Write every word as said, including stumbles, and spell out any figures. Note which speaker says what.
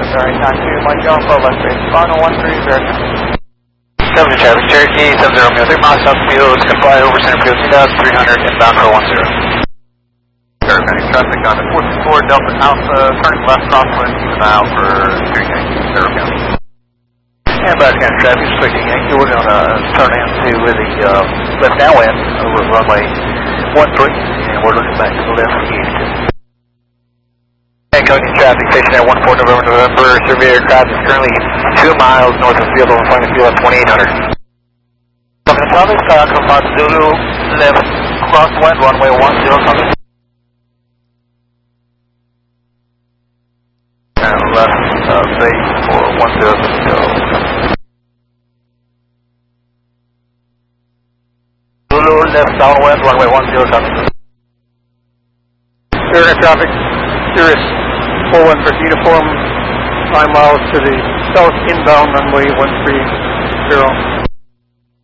Speaker 1: Alright, nine two, Mike John, twelve left base, final one three, Verica.
Speaker 2: seven to traffic, Cherokee, seven zero, Mule three miles south of Mule, can fly over center field two thousand three hundred, inbound for one zero.
Speaker 1: Verica, traffic on the four two four, Delta Alpha, turning left crosswind, keep an eye out for Cherokee Yankee, Zero County.
Speaker 2: And back in traffic, Cherokee Yankee, we're going to turn into the uh, left downwind over runway one three, and we're looking back to the left east. And Cody traffic, station at one four November, November, survey aircraft is currently two miles north of field over flying the field at twenty-eight hundred. Looking traffic, uh, come on Zulu, left crosswind, runway one zero, coming. And left uh, base for one zero zero. Zulu, left downwind, runway one zero, coming.
Speaker 1: Verica traffic, Cirrus four one for uniform, nine miles to the south inbound runway one three zero.